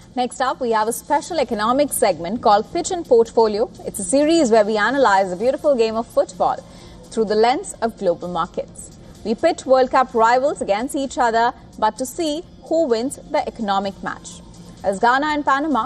Next up, we have a special economic segment called Pitch and Portfolio. It's a series where we analyze the beautiful game of football through the lens of global markets. We pit World Cup rivals against each other, but to see who wins the economic match. As Ghana and Panama